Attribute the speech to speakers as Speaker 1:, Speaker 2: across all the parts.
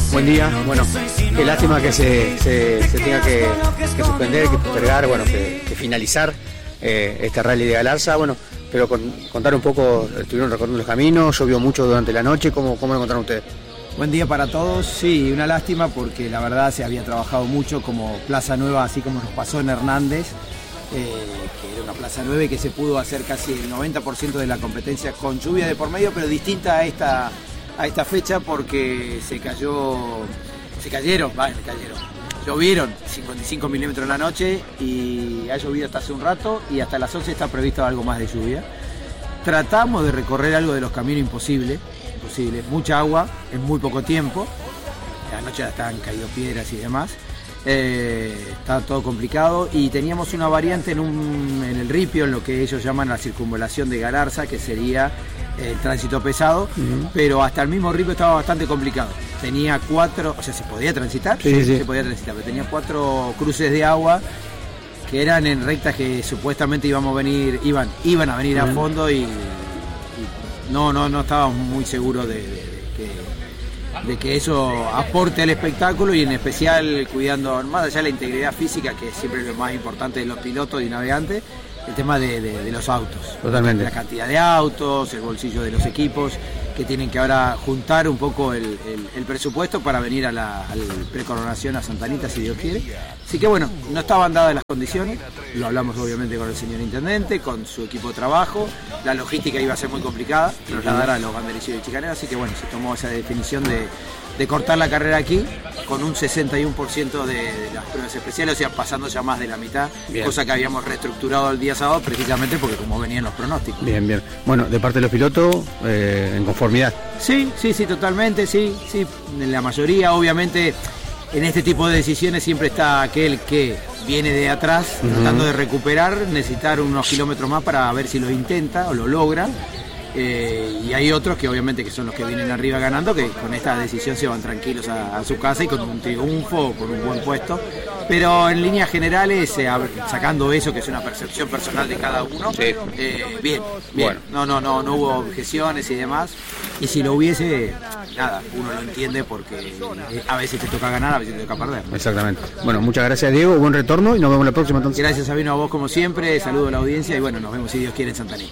Speaker 1: Buen día. Bueno, qué lástima que se tenga que suspender, que postergar, bueno, que finalizar este rally de Galarza. Bueno, pero contar un poco, estuvieron recorriendo los caminos, llovió mucho durante la noche, ¿cómo lo encontraron ustedes?
Speaker 2: Buen día para todos. Sí, una lástima porque la verdad se había trabajado mucho como Plaza Nueva, así como nos pasó en Hernández, que era una plaza nueva y que se pudo hacer casi el 90% de la competencia con lluvia de por medio, pero distinta a esta fecha porque cayeron. Llovieron 55 milímetros en la noche y ha llovido hasta hace un rato y hasta las 11 está previsto algo más de lluvia. Tratamos de recorrer algo de los caminos imposible, mucha agua en muy poco tiempo. Anoche ya estaban caído piedras y demás. Está todo complicado y teníamos una variante en el ripio, en lo que ellos llaman la circunvalación de Galarza, que sería el tránsito pesado, pero hasta el mismo ripio estaba bastante complicado. Tenía 4, o sea, se podía transitar,
Speaker 1: sí.
Speaker 2: Se podía transitar, pero tenía 4 cruces de agua que eran en rectas que supuestamente iban a venir a fondo y no estábamos muy seguros de que eso aporte al espectáculo y en especial cuidando más allá de la integridad física, que es siempre lo más importante de los pilotos y navegantes, el tema de los autos.
Speaker 1: Totalmente.
Speaker 2: La cantidad de autos, el bolsillo de los equipos, que tienen que ahora juntar un poco el presupuesto para venir al precoronación a Santa Anita, si Dios quiere. Así que bueno, no estaban dadas las condiciones, lo hablamos obviamente con el señor intendente, con su equipo de trabajo, la logística iba a ser muy complicada, trasladar a los banderilleros y chicaneros, así que bueno, se tomó esa definición de cortar la carrera aquí con un 61% de las pruebas especiales, o sea, pasando ya más de la mitad, bien. Cosa que habíamos reestructurado el día sábado precisamente porque como venían los pronósticos.
Speaker 1: Bien. Bueno, de parte de los pilotos, en conformidad.
Speaker 2: Sí, totalmente, sí. En la mayoría, obviamente, en este tipo de decisiones siempre está aquel que viene de atrás tratando de recuperar, necesitar unos kilómetros más para ver si lo intenta o lo logra. Y hay otros que obviamente que son los que vienen arriba ganando, que con esta decisión se van tranquilos a su casa y con un triunfo, con un buen puesto, pero en líneas generales, sacando eso que es una percepción personal de cada uno, sí. Bien. Bueno. No hubo objeciones y demás, y si lo hubiese, nada, uno lo entiende porque a veces te toca ganar, a veces te toca perder.
Speaker 1: Exactamente. Bueno, muchas gracias Diego, buen retorno y nos vemos la próxima entonces.
Speaker 2: Gracias Sabino, a vos como siempre, saludo a la audiencia y bueno, nos vemos si Dios quiere en Santa Anita.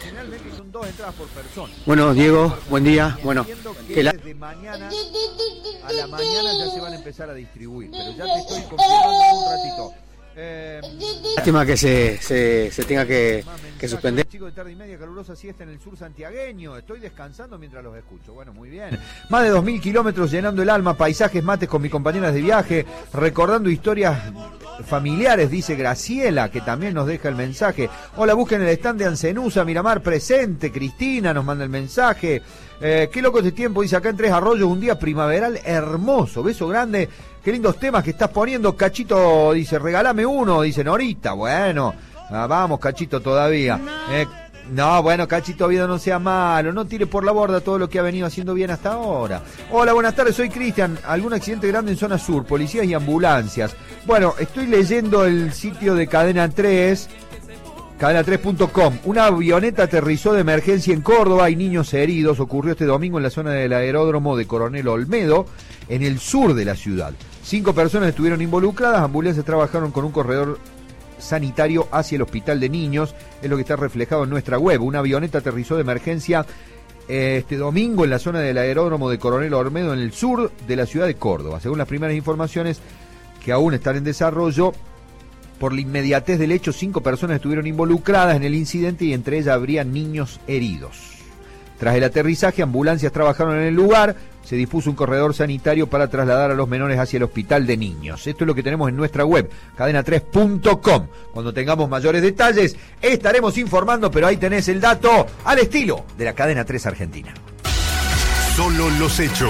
Speaker 1: Bueno, Diego, buen día. Bueno,
Speaker 3: desde mañana a la mañana ya se van a empezar a distribuir, pero ya te estoy confirmando en un ratito.
Speaker 1: Lástima que se tenga que suspender.
Speaker 3: Chico de tarde y media, calurosa siesta en el sur santiagueño. Estoy descansando mientras los escucho. Bueno, muy bien. Más de 2000 kilómetros llenando el alma, paisajes, mates con mis compañeras de viaje, recordando historias familiares, dice Graciela, que también nos deja el mensaje. Hola, busquen el stand de Ancenusa, Miramar presente. Cristina nos manda el mensaje. Qué loco este tiempo, dice acá en Tres Arroyos, un día primaveral hermoso. Beso grande. Qué lindos temas que estás poniendo, Cachito, dice, regálame uno, dice Norita. Bueno, vamos, Cachito, todavía. No, bueno, Cachito Oviedo, no sea malo, no tire por la borda todo lo que ha venido haciendo bien hasta ahora. Hola, buenas tardes, soy Cristian. ¿Algún accidente grande en zona sur? Policías y ambulancias. Bueno, estoy leyendo el sitio de Cadena 3, cadena3.com. Una avioneta aterrizó de emergencia en Córdoba, hay niños heridos. Ocurrió este domingo en la zona del aeródromo de Coronel Olmedo, en el sur de la ciudad. 5 personas estuvieron involucradas, ambulancias trabajaron con un corredor sanitario hacia el hospital de niños, es lo que está reflejado en nuestra web. Una avioneta aterrizó de emergencia este domingo en la zona del aeródromo de Coronel Olmedo, en el sur de la ciudad de Córdoba. Según las primeras informaciones, que aún están en desarrollo, por la inmediatez del hecho, 5 personas estuvieron involucradas en el incidente y entre ellas habría niños heridos. Tras el aterrizaje, ambulancias trabajaron en el lugar, se dispuso un corredor sanitario para trasladar a los menores hacia el hospital de niños. Esto es lo que tenemos en nuestra web, cadena3.com. Cuando tengamos mayores detalles, estaremos informando, pero ahí tenés el dato al estilo de la Cadena 3 Argentina.
Speaker 4: Solo los hechos.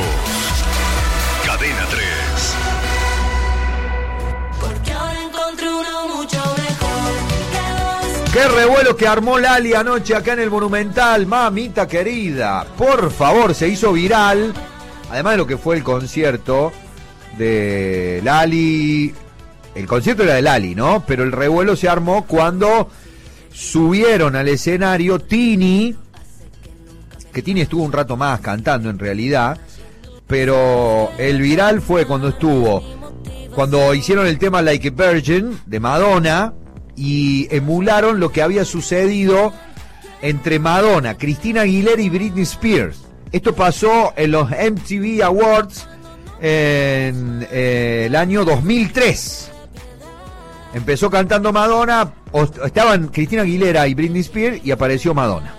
Speaker 4: Cadena 3.
Speaker 5: Porque ahora encontré uno mucho mejor que vos.
Speaker 3: Qué revuelo que armó Lali anoche acá en el Monumental, mamita querida. Por favor, se hizo viral. Además de lo que fue el concierto de Lali, el concierto era de Lali, ¿no? Pero el revuelo se armó cuando subieron al escenario Tini, que Tini estuvo un rato más cantando en realidad, pero el viral fue cuando hicieron el tema Like a Virgin de Madonna y emularon lo que había sucedido entre Madonna, Christina Aguilera y Britney Spears. Esto pasó en los MTV Awards en el año 2003. Empezó cantando Madonna, estaban Christina Aguilera y Britney Spears y apareció Madonna.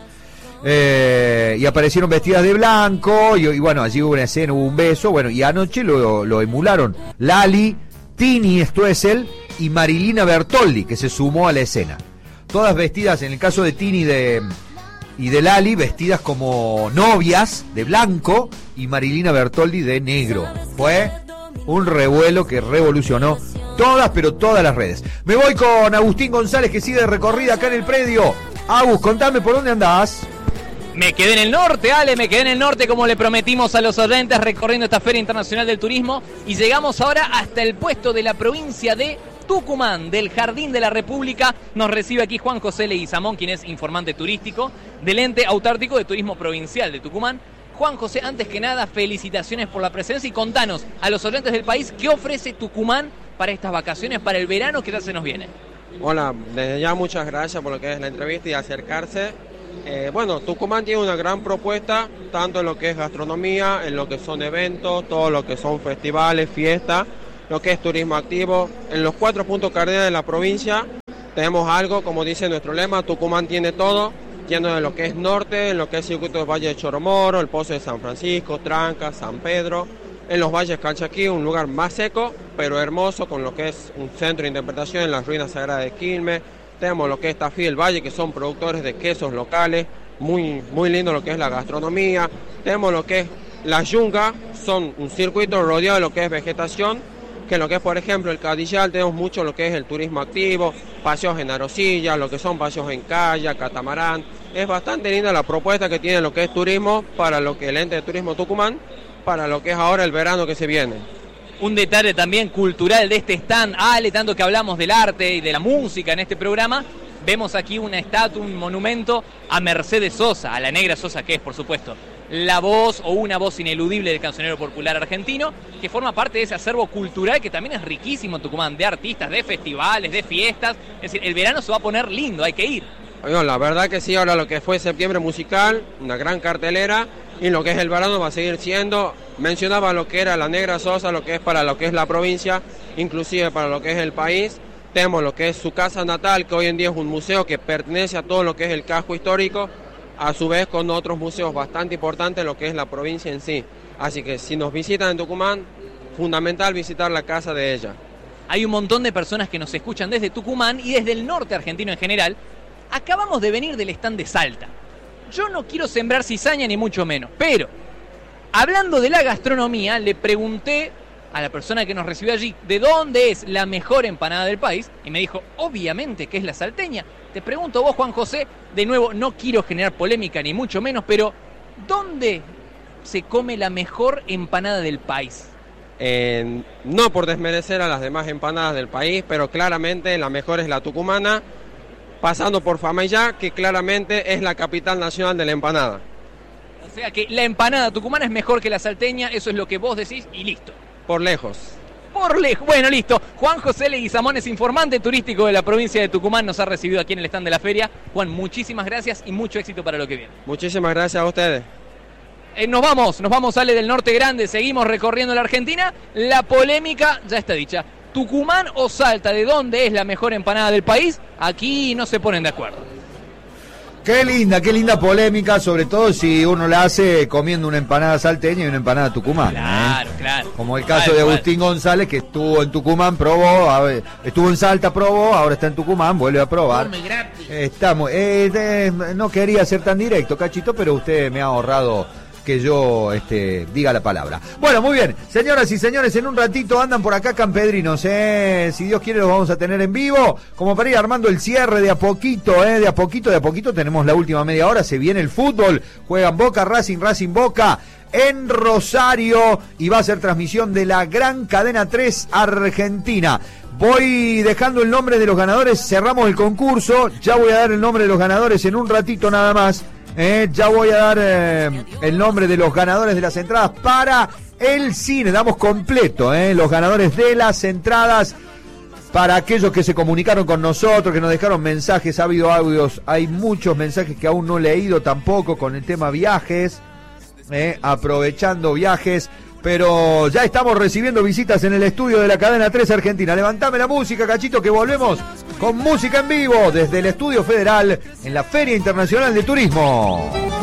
Speaker 3: Y aparecieron vestidas de blanco y bueno, allí hubo una escena, hubo un beso, bueno, y anoche lo emularon Lali, Tini Stoessel y Marilina Bertoldi, que se sumó a la escena. Todas vestidas, en el caso de Tini y de Lali, vestidas como novias de blanco y Marilina Bertoldi de negro. Fue un revuelo que revolucionó todas las redes. Me voy con Agustín González, que sigue de recorrida acá en el predio. Agus, contame por dónde andás.
Speaker 6: Me quedé en el norte, Ale, me quedé en el norte como le prometimos a los oyentes, recorriendo esta Feria Internacional del Turismo, y llegamos ahora hasta el puesto de la provincia de Tucumán, del Jardín de la República. Nos recibe aquí Juan José Leguizamón, quien es informante turístico del Ente Autárquico de Turismo Provincial de Tucumán. Juan José, antes que nada, felicitaciones por la presencia y contanos a los oyentes del país qué ofrece Tucumán para estas vacaciones, para el verano que ya se nos viene.
Speaker 7: Hola, desde ya muchas gracias por lo que es la entrevista y acercarse. Bueno, Tucumán tiene una gran propuesta, tanto en lo que es gastronomía, en lo que son eventos, todo lo que son festivales, fiestas, lo que es turismo activo. En los 4 puntos cardinales de la provincia tenemos algo, como dice nuestro lema, Tucumán tiene todo, yendo de lo que es norte, en lo que es circuito del Valle de Choromoro, el Pozo de San Francisco, Tranca, San Pedro, en los Valles Calchaquí, un lugar más seco, pero hermoso, con lo que es un centro de interpretación en las ruinas sagradas de Quilmes. Tenemos lo que es Tafí del Valle, que son productores de quesos locales, muy lindo lo que es la gastronomía. Tenemos lo que es la Yunga, son un circuito rodeado de lo que es vegetación, que en lo que es, por ejemplo, el Cadillal, tenemos mucho lo que es el turismo activo, paseos en arocilla, lo que son paseos en kayak, catamarán. Es bastante linda la propuesta que tiene lo que es turismo para lo que el Ente de Turismo Tucumán, para lo que es ahora el verano que se viene.
Speaker 6: Un detalle también cultural de este stand, Ale, tanto que hablamos del arte y de la música en este programa, vemos aquí una estatua, un monumento a Mercedes Sosa, a la Negra Sosa, que es, por supuesto, la voz o una voz ineludible del cancionero popular argentino, que forma parte de ese acervo cultural que también es riquísimo en Tucumán, de artistas, de festivales, de fiestas. Es decir, el verano se va a poner lindo, hay que ir.
Speaker 7: Bueno, la verdad que sí, ahora lo que fue septiembre musical, una gran cartelera, y lo que es el verano va a seguir siendo. Mencionaba lo que era la Negra Sosa, lo que es para lo que es la provincia, inclusive para lo que es el país. Tenemos lo que es su casa natal, que hoy en día es un museo que pertenece a todo lo que es el casco histórico, a su vez con otros museos bastante importantes, lo que es la provincia en sí. Así que si nos visitan en Tucumán, fundamental visitar la casa de ella.
Speaker 6: Hay un montón de personas que nos escuchan desde Tucumán y desde el norte argentino en general. Acabamos de venir del stand de Salta. Yo no quiero sembrar cizaña ni mucho menos, pero hablando de la gastronomía, le pregunté a la persona que nos recibió allí de dónde es la mejor empanada del país y me dijo, obviamente que es la salteña. Te pregunto vos, Juan José, de nuevo, no quiero generar polémica ni mucho menos, pero ¿dónde se come la mejor empanada del país?
Speaker 7: No por desmerecer a las demás empanadas del país, pero claramente la mejor es la tucumana, pasando por Famayá, que claramente es la capital nacional de la empanada.
Speaker 6: O sea que la empanada tucumana es mejor que la salteña, eso es lo que vos decís y listo.
Speaker 7: Por lejos.
Speaker 6: Por lejos. Bueno, listo. Juan José Leguizamón es informante turístico de la provincia de Tucumán, nos ha recibido aquí en el stand de la feria. Juan, muchísimas gracias y mucho éxito para lo que viene.
Speaker 7: Muchísimas gracias a ustedes.
Speaker 6: Nos vamos, Ale, del Norte Grande, seguimos recorriendo la Argentina. La polémica ya está dicha. Tucumán o Salta, ¿de dónde es la mejor empanada del país? Aquí no se ponen de acuerdo.
Speaker 3: Qué linda polémica, sobre todo si uno la hace comiendo una empanada salteña y una empanada tucumana.
Speaker 6: Claro.
Speaker 3: Como el caso de Agustín González, que estuvo en Tucumán, probó, estuvo en Salta, probó, ahora está en Tucumán, vuelve a probar. Estamos, no quería ser tan directo, Cachito, pero usted me ha ahorrado que yo diga la palabra. Bueno, muy bien, señoras y señores, en un ratito andan por acá campedrinos, si Dios quiere los vamos a tener en vivo, como para ir armando el cierre de a poquito, de a poquito tenemos la última media hora, se viene el fútbol, juegan Boca, Racing Boca en Rosario y va a ser transmisión de la gran cadena 3 Argentina. Voy dejando el nombre de los ganadores, cerramos el concurso, ya voy a dar el nombre de los ganadores en un ratito nada más. Ya voy a dar el nombre de los ganadores de las entradas para el cine. Damos completo, los ganadores de las entradas. Para aquellos que se comunicaron con nosotros, que nos dejaron mensajes, ha habido audios, hay muchos mensajes que aún no he leído tampoco con el tema viajes, aprovechando viajes, pero ya estamos recibiendo visitas en el estudio de la Cadena 3 Argentina. Levantame la música, Cachito, que volvemos con música en vivo desde el Estudio Federal en la Feria Internacional de Turismo.